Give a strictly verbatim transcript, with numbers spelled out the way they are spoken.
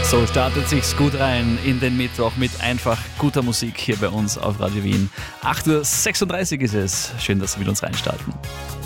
So startet sich's gut rein in den Mittwoch mit einfach guter Musik hier bei uns auf Radio Wien. acht Uhr sechsunddreißig ist es. Schön, dass Sie mit uns reinstarten.